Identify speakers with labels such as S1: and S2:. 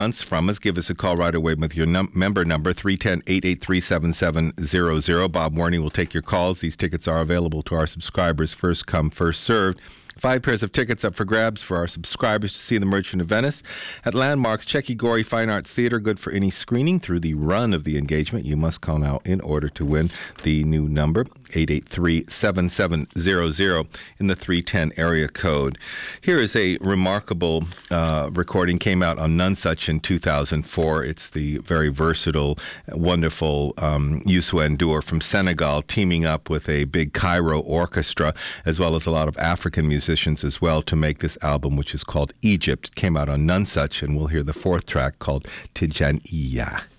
S1: from us. Give us a call right away with your member number, 310-883-7700. Bob Warney will take your calls. These tickets are available to our subscribers, first come, first served. 5 pairs of tickets up for grabs for our subscribers to see The Merchant of Venice at Landmark's Checky Gorey Fine Arts Theatre. Good for any screening through the run of the engagement. You must call now in order to win the new number, 883-7700 in the 310 area code. Here is a remarkable recording. Came out on Nonesuch in 2004. It's the very versatile, wonderful Youssou N'Dour from Senegal teaming up with a big Cairo orchestra, as well as a lot of African musicians as well, to make this album, which is called Egypt. It came out on Nonesuch, and we'll hear the 4th track called Tijaniya.